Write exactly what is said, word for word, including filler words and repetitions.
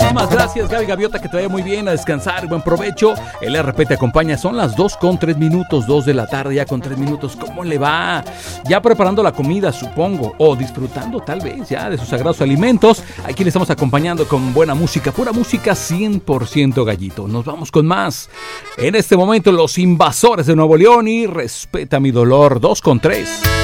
Muchísimas gracias, Gaby Gaviota, que te vaya muy bien, a descansar, buen provecho. El R P te acompaña, son las dos con tres minutos, dos de la tarde, ya con tres minutos. ¿Cómo le va? Ya preparando la comida, supongo, o disfrutando tal vez ya de sus sagrados alimentos. Aquí le estamos acompañando con buena música, pura música cien por ciento gallito. Nos vamos con más. En este momento, Los Invasores de Nuevo León y Respeta Mi Dolor, dos con tres.